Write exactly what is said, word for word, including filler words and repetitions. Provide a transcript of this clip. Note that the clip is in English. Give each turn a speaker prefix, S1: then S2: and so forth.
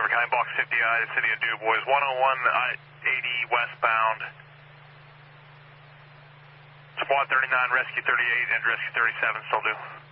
S1: County, Box fifty I, the city of DuBois, one oh one eighty westbound. Squad thirty-nine, Rescue thirty-eight, and Rescue thirty-seven still due.